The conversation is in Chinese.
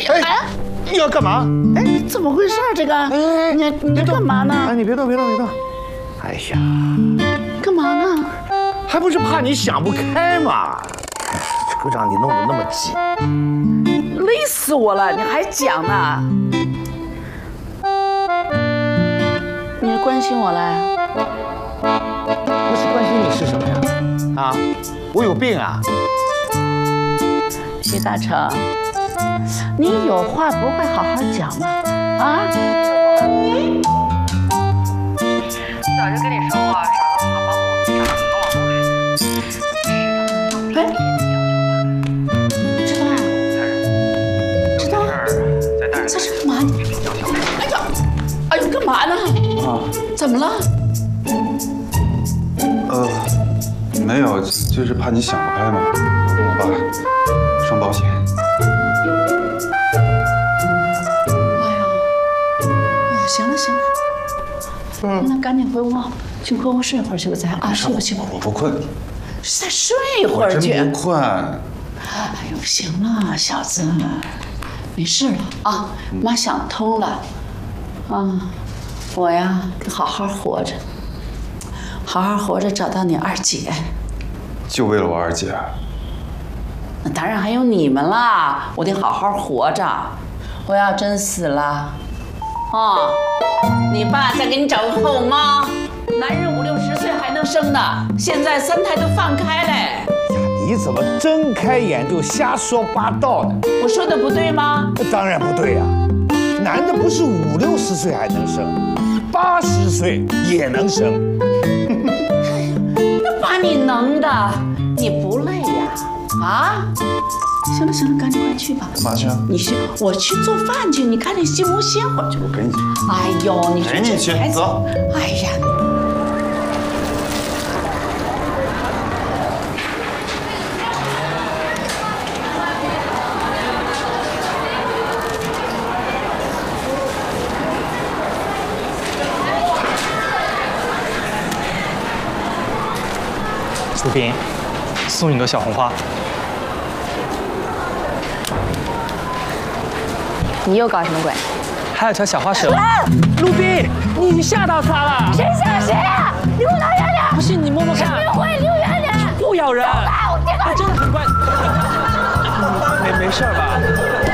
哎，你要干嘛？ 哎，怎么回事？这个， 哎， 你干嘛呢？ 哎，你别动，别动，别动。哎呀， 干嘛呢？ 还不是怕你想不开嘛！这个让你弄得那么急， 累死我了！你还讲呢？你关心我了？ 不是关心你是什么呀？啊，我有病啊！ 徐大成，你有话不会好好讲吗？啊？ 早就跟你说过，耍个好保姆比找个好老公还难。 知道啊？知道啊？在这干嘛？哎呦，干嘛呢？ 啊， 怎么了？ 没有，就是怕你想不开嘛，我跟我爸双保险。 哎呀，行了行了，那赶紧回屋，去回屋睡一会儿去吧，咱啊，睡吧去吧。 我不困， 再睡一会儿去。 我真不困。 哎呦，行了，小子，没事了啊，妈想通了，啊，我呀得好好活着，好好活着，找到你二姐。 就为了我二姐。 那当然还有你们啦，我得好好活着。我要真死了，啊，你爸再给你找个后妈，男人50、60岁还能生的，现在3胎都放开嘞。 呀，你怎么睁开眼就瞎说八道呢？ 我说的不对吗？ 当然不对呀，男的不是50、60岁还能生，80岁也能生。 把你能的，你不累呀？啊？行了行了，赶紧快去吧。 干嘛去啊？ 你去，我去做饭去。你赶紧进屋歇会儿去。 我跟你去。 哎呦，你陪你去，走。 哎呀。 陆斌，送你个小红花。 你又搞什么鬼？ 还有条小花蛇。陆斌，你吓到他了。 谁吓谁啊？你给我离远点！ 不信你摸摸看。 不会，离远点！ 不咬人。 我跌倒了， 真的很乖。没事吧？